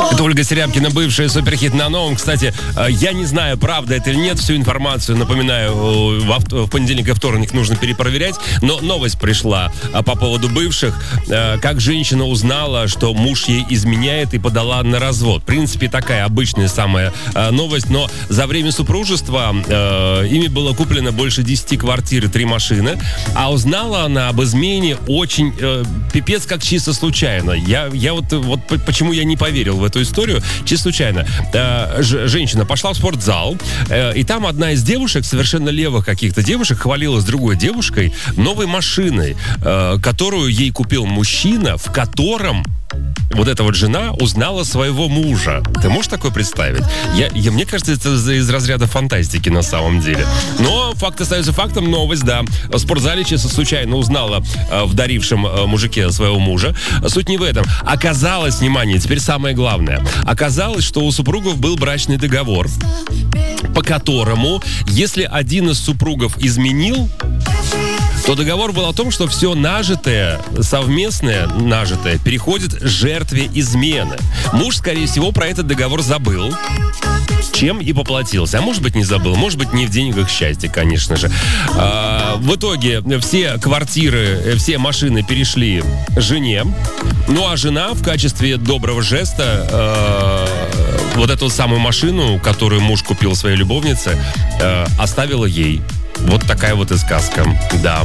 Это Ольга Серябкина, бывшая суперхит на новом. Кстати, я не знаю, правда это или нет, всю информацию, напоминаю, в понедельник и вторник нужно перепроверять, но новость пришла по поводу бывших. Как женщина узнала, что муж ей изменяет и подала на развод. В принципе, такая обычная самая новость, но за время супружества ими было куплено больше 10 квартир и 3 машины, а узнала она об измене очень пипец как чисто случайно. Я вот почему я не поверил в эту историю, чисто случайно. Женщина пошла в спортзал, и там одна из девушек, совершенно левых каких-то девушек, хвалилась другой девушкой новой машиной, которую ей купил мужчина, в котором вот эта вот жена узнала своего мужа. Ты можешь такое представить? Мне кажется, это из разряда фантастики на самом деле. Но факт остается фактом, новость, да. В спортзале чисто случайно узнала в дарившем мужике своего мужа. Суть не в этом. Оказалось, внимание, теперь самое главное. Оказалось, что у супругов был брачный договор, по которому, если один из супругов изменил, то договор был о том, что все нажитое, совместное нажитое, переходит жертве измены. Муж, скорее всего, про этот договор забыл, чем и поплатился. А может быть, не забыл, может быть, не в деньгах счастье, конечно же. В итоге все квартиры, все машины перешли жене. Ну а жена в качестве доброго жеста вот эту самую машину, которую муж купил своей любовнице, оставила ей. Вот такая вот и сказка, да.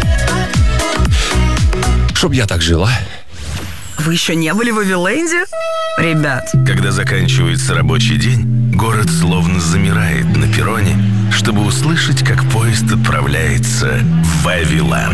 Чтоб я так жила. Вы еще не были в Вавиленде? Ребят. Когда заканчивается рабочий день, город словно замирает на перроне, чтобы услышать, как поезд отправляется в Вавиланд.